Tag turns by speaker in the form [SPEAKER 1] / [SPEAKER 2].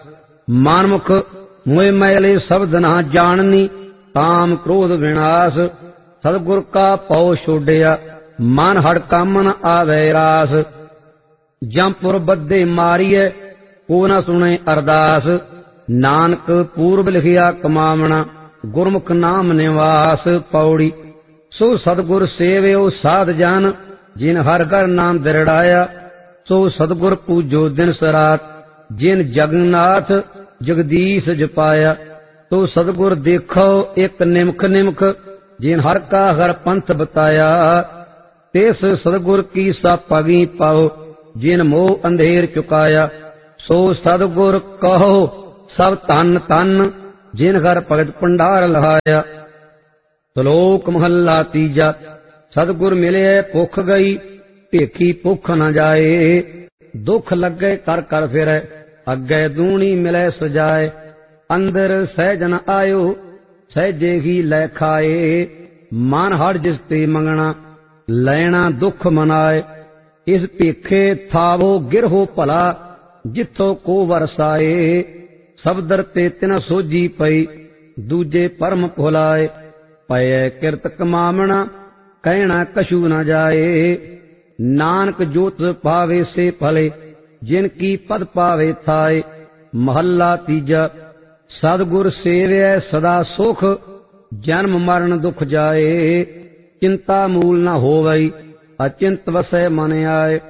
[SPEAKER 1] मानमुख मोह मैले शब्द ना जाननी, काम क्रोध विनाश। सतगुर का पौ छोड़िया, मन हड़ कामन आवे रास। जमपुर बद्दे मारिए, को न सुने अरदास। नानक पूर्व लिखिया कमावना, गुरमुख नाम निवास। पौड़ी सो सतगुर सेव्यो साध जन, जिन हर घर नाम दृढ़ाया। सो सतगुर पूजो दिन सरात, जिन जगन्नाथ जगदीश जपाया। तो सतगुर देखो एक निमख निमख, जिन हर का हर पंथ बताया। तेस सतगुर की सा पगी पाओ, जिन मोह अंधेर चुकाया। सो सतगुर कहो सब तन तन, जिन घर भगत भंडार लहाया। श्लोक महला तीजा। सतगुर मिले भुख गई, भेखी भुख न जाए। दुख लगे कर कर फिरे, अगे दूनी मिले सजाए। अंदर सहज न आयो, सहजे ही लै खाए। मन हर जिसते मंगना, लेना दुख मनाए। इस भेखे थावो गिरहो भला, जिथो को वरसाए। सबदर ते तिन सोजी पई, दूजे परम भुलाए। पय किरत कमावना, कहना कछु न जाए। नानक जोत पावे से फले, जिनकी पद पावे थाए। महला तीजा। सतगुर सेवै सदा सुख, जन्म मरण दुख जाए। चिंता मूल न होवई, अचिंत वसै मन आए।